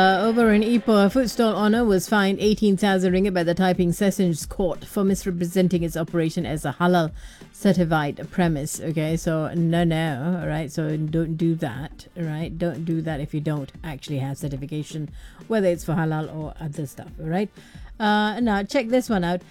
Over in Ipoh, a food stall owner was fined 18,000 ringgit by the Taiping Sessions Court for misrepresenting its operation as a halal certified premise. Okay, so no, all right, so don't do that, all right? Don't do that if you don't actually have certification, whether it's for halal or other stuff, all right? Now, check this one out.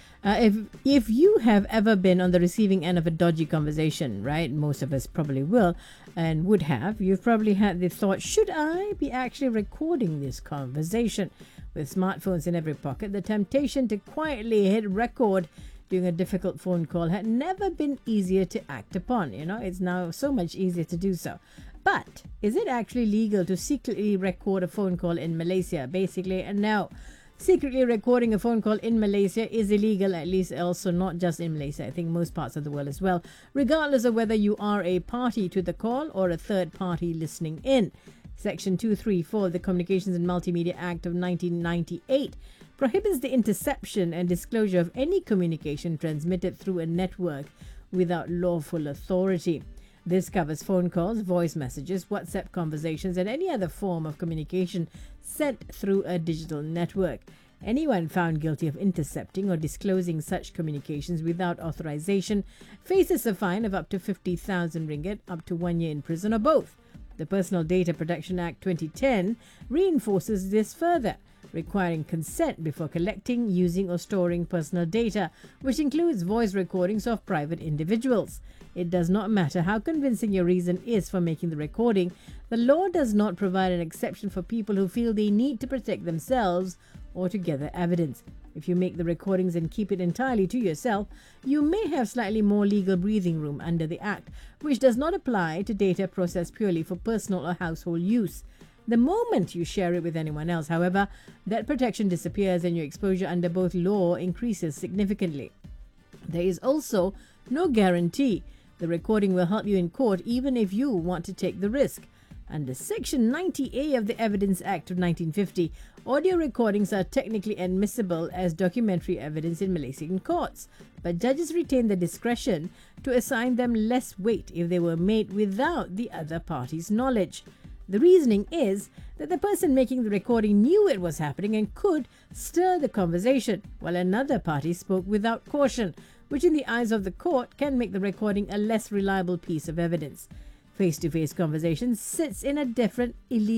If you have ever been on the receiving end of a dodgy conversation, right? Most of us probably will and would have. You've probably had the thought, should I be actually recording this conversation? With smartphones in every pocket, the temptation to quietly hit record during a difficult phone call had never been easier to act upon. You know, it's now so much easier to do so. But is it actually legal to secretly record a phone call in Malaysia? Basically, no. Secretly recording a phone call in Malaysia is illegal, at least also not just in Malaysia, I think most parts of the world as well, regardless of whether you are a party to the call or a third party listening in. Section 234 of the Communications and Multimedia Act of 1998 prohibits the interception and disclosure of any communication transmitted through a network without lawful authority. This covers phone calls, voice messages, WhatsApp conversations, and any other form of communication sent through a digital network. Anyone found guilty of intercepting or disclosing such communications without authorization faces a fine of up to 50,000 ringgit, up to 1 year in prison, or both. The Personal Data Protection Act 2010 reinforces this further, requiring consent before collecting, using, or storing personal data, which includes voice recordings of private individuals. It does not matter how convincing your reason is for making the recording, the law does not provide an exception for people who feel they need to protect themselves or to gather evidence. If you make the recordings and keep it entirely to yourself, you may have slightly more legal breathing room under the Act, which does not apply to data processed purely for personal or household use. The moment you share it with anyone else, however, that protection disappears and your exposure under both law increases significantly. There is also no guarantee the recording will help you in court even if you want to take the risk. Under Section 90A of the Evidence Act of 1950, audio recordings are technically admissible as documentary evidence in Malaysian courts, but judges retain the discretion to assign them less weight if they were made without the other party's knowledge. The reasoning is that the person making the recording knew it was happening and could stir the conversation, while another party spoke without caution, which in the eyes of the court can make the recording a less reliable piece of evidence. Face-to-face conversation sits in a different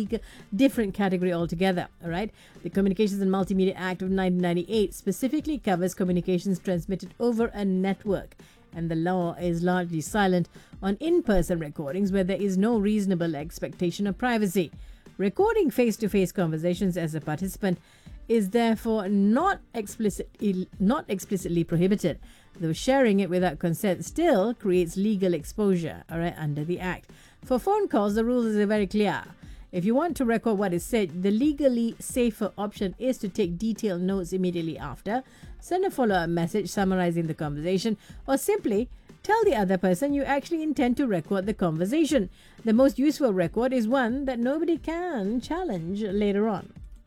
category altogether. All right, the Communications and Multimedia Act of 1998 specifically covers communications transmitted over a network, and the law is largely silent on in-person recordings where there is no reasonable expectation of privacy. Recording face-to-face conversations as a participant is therefore not explicitly prohibited, though sharing it without consent still creates legal exposure, all right, under the Act. For phone calls, the rules are very clear. If you want to record what is said, the legally safer option is to take detailed notes immediately after, send a follow-up message summarizing the conversation, or simply tell the other person you actually intend to record the conversation. The most useful record is one that nobody can challenge later on.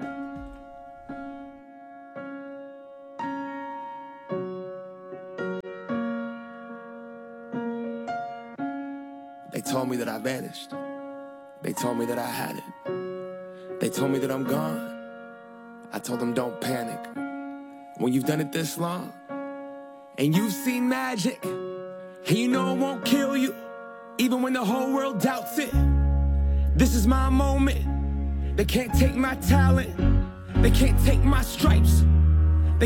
They told me that I vanished. They told me that I had it. They told me that I'm gone. I told them don't panic. When you've done it this long, and you've seen magic, and you know it won't kill you, even when the whole world doubts it. This is my moment. They can't take my talent. They can't take my stripes.